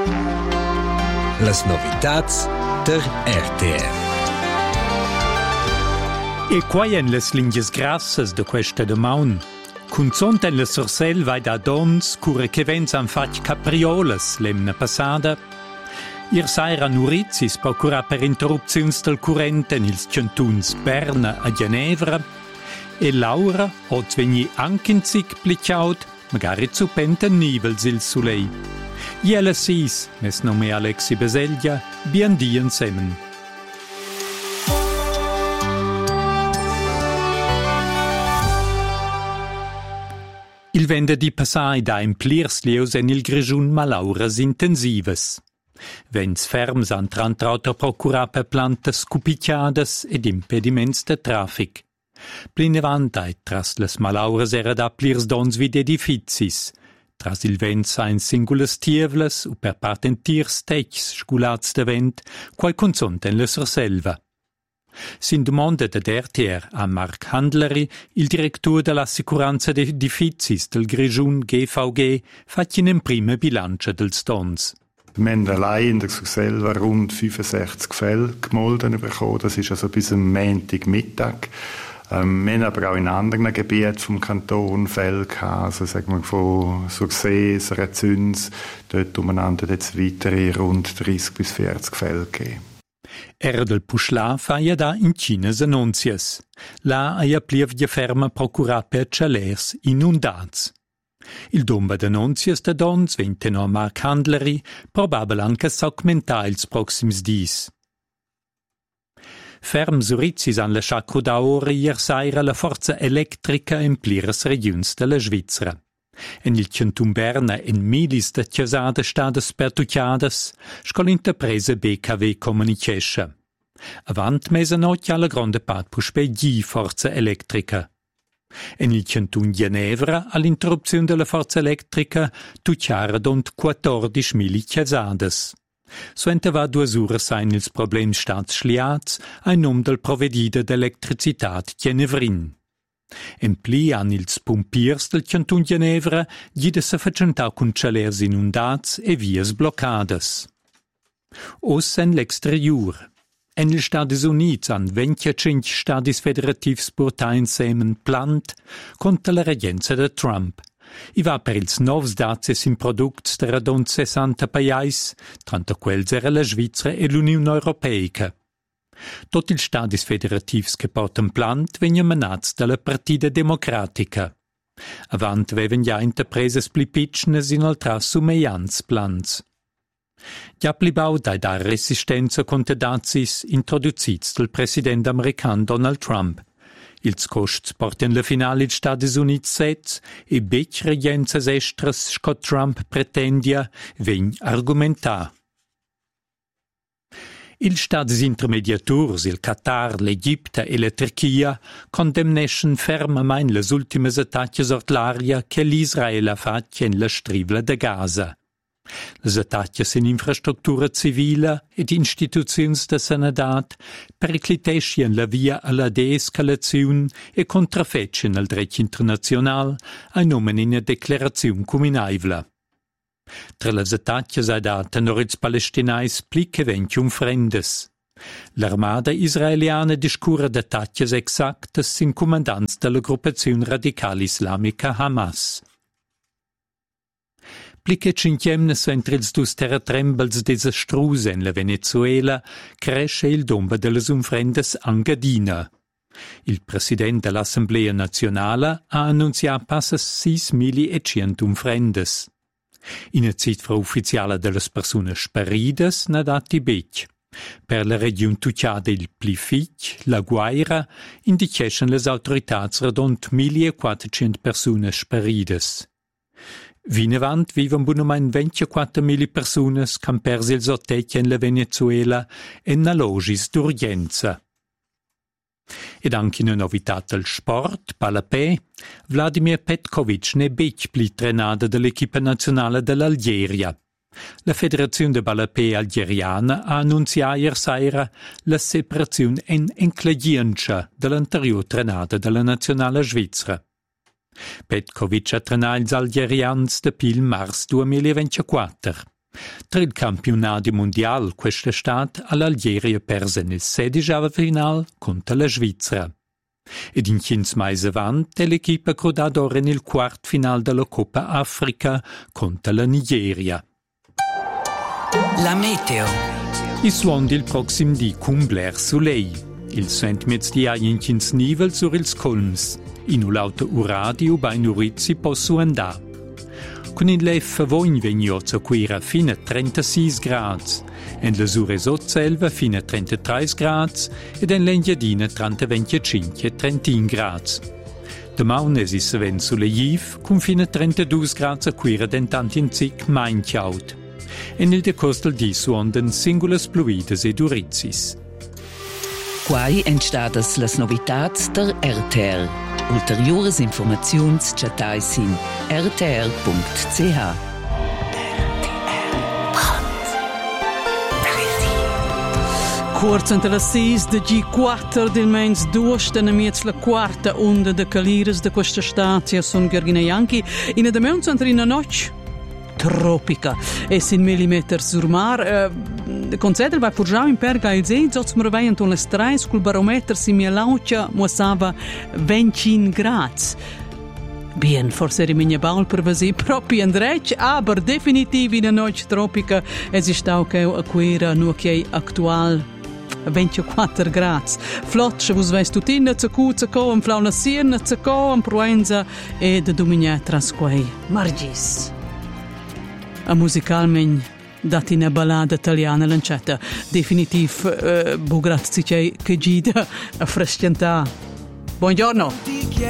Las novitats der RTR. E quai en les lingues grassas de questa damaun. Cunzont en la sorsel vai da dons cure che vens han fatg capriolas l'emna passada. Ir saira nurizis procura per interrupziuns del current en ils cantuns Berna a Ginevra. E Laura hat vegni ankenzig plicaut, magari zu penten nivels il sulei. Iela sis, mes nome Alexi Beselgia, bien dien semen. Il venerdì passai da implirs lieus en il grigiun malauras intensivas. Vents ferms han trantrauter procurar per plantas cupicciadas ed impediments de trafic. Plinevandai tras las malauras era da plirs dons vid edificis. Tras il vent sain singulas tievlas u per partentirs techs sculats de vent, quai consont en la surselva. Sin domanda da RTR a Marc Handleri, il direttore dell'assicuranza dei edificis del Grigiun GVG, fatto in prima bilancia dels dons. Wir haben allein in der Surselva rund 65 Fälle gemolden bekommen. Das ist also bis am Montagmittag. Wir haben aber auch in anderen Gebieten vom Kanton Fälle gehabt, also sagen wir von Sursees, Rezüns, dort umeinander jetzt weitere rund 30 bis 40 Fälle gegeben. Era del Puschla faia da in Cines annunzias. La aia plievgia ferma procurar per chalers inundats. Il domba d'annunzias da dons venteno a Marc Handleri, probabel anche s'augmentar ils proxims dis. Ferm surizis han lasciat da ora ier saira la forza elettrica in pliras regions della Svizzera. En il canton Berna en milis de chiasadas stadas pertucciadas, scol interpresa BKW Communication. Avant mezzanotte alla grande part puspe di forza elettrica. En il canton Ginevra, all'interruzione della forza elettrica, tucciara dont 14.000 chiasadas. Suente va 2 ore sein ils problems stats schliats, ein nom del provedida d'elettricitat Ginevrin. En pli han ils pumpiers del canton Ginevra gide se facentau cun chalers inundats e vias bloccadas. Os en l'exterior. En ils Stadis Units han 25 stadis federativs portar insemen plant contra la regenza de Trump. I va per ils novs dazes in products de radon 60 pajais, tranta quels era la Svizzera e l'Unione Europeica. Tot ils stadis federativs che portan plant vegnan menats dalla Partida Democratica. Avant veven ja interpreses pli pitschnes in altras sumeians plans. Ja plibau dai da resistenza contra dazis introducits del president american Donald Trump. Ils costs porten la finale ils Stadis Units sets e bec regenzas estras scot Trump pretendia vegn argumentar. Il Stadis intermediaturs, il Qatar, l'Egipte e la Turchia condemneschen fermamain las ultimas attacches ort l'aria che l'Israel ha fatto en la strivla de Gaza. Las attacches in infrastruttura civila ed instituziuns de sanadat pericliteschien la via alla de-escalaziun e contrafetschen al dret internazional a nomen in a declaraziun cuminaivla. Tra las attacches ha dat tenoriz palestinais pli che ventium frendes. L'armada israeliana discura d'attacches exactes sin comandants della gruppaziun radicale islamica Hamas. Pli che cinquiemnes entre ils dus terratrembels desastrus en la Venezuela cresce il domba delle unfrendes Angadina. Il president dell'Assemblea Nazionale ha annunziato passas 6.100 unfrendes. In a cifra ufficiale delle persone sparidas n'a dati bec. Per la regione tucciada il pli fitg, la Guaira, indication les autoritats redont 1.400 persone sparidas. Vinavant viven bunamein 24.000 personas can persi ils ottec en la Venezuela en a logis d'urgenza. Ed anche una novità del sport, palapè, Vladimir Petkovic ne bec pli trenada dell'equipa nazionale dell'Algeria. La Federazione de Palapè algeriana ha annunziato ieri sera la separazione en encladienza dell'anterior trenada della nazionale svizzera. Petkovic ha trenato els algerians da pil mars 2024. Tra il campionato mondiale quest'estate all'Algeria perse nel 16ª final contro la Svizzera. Ed in 15 mesi avanti l'equipa crodata ora nel quart final della Coppa Africa contro la Nigeria. La meteo. I suon del prossimo di con Blair Soleil. Il sentimiento di aia in 15 nivel sur ils colms. In un lauto uradio bei Nurizzi posso andare. Con il leffe voin vegniozzo quira fino a 36 gradi, en le sure sotselva fino a 33 gradi ed en l'engiadina tra 25 e 31 gradi. Domani si ven sulle Jiv con fino a 32 gradi a quira dentanti in zic mainchiaut. En il decorso del dì suonden singulas pluides ed urizzis. Quai entstadas las novitats der RTR. Ulteriores informaziuns chatais in rtr.ch. Kurz entre las 6 de G4 del mens 2 stanno miez la quarta onda de caliras de questa statia son Gheorghineanchi in de mens entre in noc tropica e sin millimeter sur mar concedel vai purgiau in perga il zei zots mervai anton le strais cul barometer si mia laucia mossava 25 grads. Bien, forse rimane baul per vasi proprio andrec, aber definitiv in a noc tropica esistau che aquera nu che actual 24 gradi. Flotsch vus veis tutina, zacu, zaco, flauna sierna, zaco, proenza e de dominia trasquei. Margis. A musicalmen dati una ballada italiana lanciata. Definitiv, bu grazie che gida a fresciantà. Buongiorno.